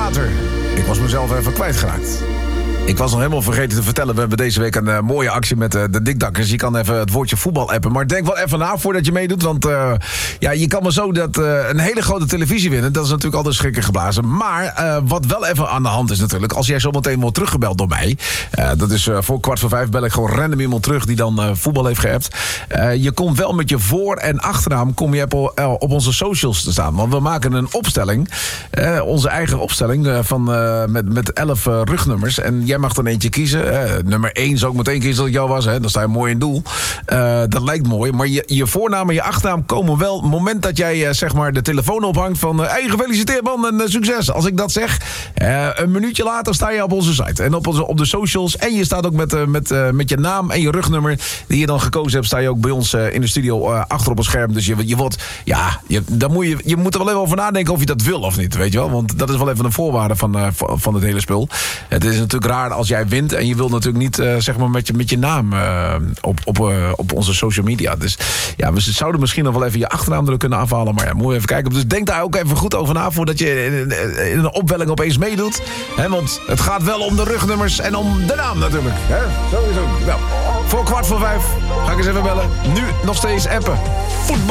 later. Ik was mezelf even kwijtgeraakt. Ik was nog helemaal vergeten te vertellen. We hebben deze week een mooie actie met de Dikdakkers. Je kan even het woordje voetbal appen. Maar denk wel even na voordat je meedoet. Want je kan maar zo een hele grote televisie winnen. Dat is natuurlijk altijd schrikken geblazen. Maar wat wel even aan de hand is natuurlijk. Als jij zometeen wordt teruggebeld door mij. Dat is voor 4:45 bel ik gewoon random iemand terug die dan voetbal heeft geappt. Je komt wel met je voor- en achternaam kom je op onze socials te staan. Want we maken een opstelling. Onze eigen opstelling met 11 rugnummers. En jij mag dan eentje kiezen. Nummer 1 zou ik meteen kiezen dat het jou was. Dan sta je mooi in doel. Dat lijkt mooi. Maar je voornaam en je achternaam komen wel... het moment dat jij zeg maar de telefoon ophangt van... hey, gefeliciteerd man en succes. Als ik dat zeg, een minuutje later sta je op onze site. En op de socials. En je staat ook met je naam en je rugnummer... die je dan gekozen hebt, sta je ook bij ons in de studio achter op een scherm. Dus je wordt... je moet er wel even over nadenken of je dat wil of niet. Weet je wel? Want dat is wel even een voorwaarde van het hele spul. Het is natuurlijk raar als jij wint en je wilt natuurlijk niet zeg maar met je naam op onze social media. Dus ja, we zouden misschien nog wel even je achternaam er kunnen afhalen. Maar ja, moet je even kijken. Dus denk daar ook even goed over na voordat je in een opwelling opeens meedoet. Want het gaat wel om de rugnummers en om de naam natuurlijk. Sowieso. Nou, voor 4:45 ga ik eens even bellen. Nu nog steeds appen. Voetbal.